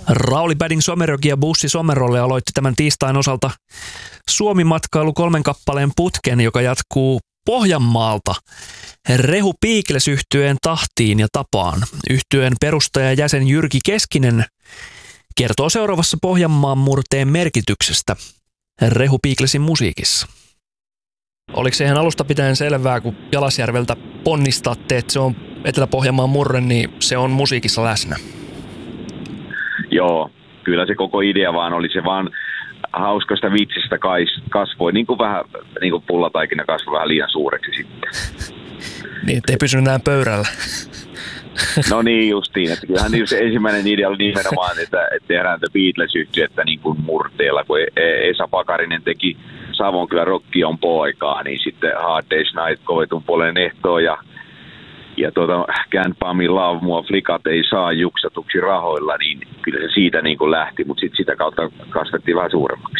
Rauli Bading Someroki ja Bussi Somerolle aloitti tämän tiistain osalta Suomi-matkailu 3 kappaleen putken, joka jatkuu Pohjanmaalta Rehu Beagles -yhtyeen tahtiin ja tapaan. Yhtyeen perustajajäsen Jyrki Keskinen kertoo seuraavassa Pohjanmaan murteen merkityksestä Rehu Beaglesin musiikissa. Oliko se ihan alusta pitäen selvää, kun Jalasjärveltä ponnistatte, että se on Etelä-Pohjanmaan murre, niin se on musiikissa läsnä? Joo, kyllä se koko idea vaan oli se vaan hauskasta vitsistä kasvoi, niin kuin vähän niin kuin pullataikina kasvoi vähän liian suureksi sitten. Niin, ettei pysynyt enää pöydällä. No niin justiin, että kyllähän se ensimmäinen idea oli nimenomaan, että tehdään The Beatles-yhtyettä niin kuin murteella, kun Esa Pakarinen teki Savonkylän Rock on poikaa, niin sitten Hard Day's Night kovetun puolen ehtoon ja Can't Buy Me Love, mua flikat ei saa juksatuksi rahoilla, niin kyllä se siitä niin kuin lähti, mutta sitten sitä kautta kasvettiin vähän suuremmaksi.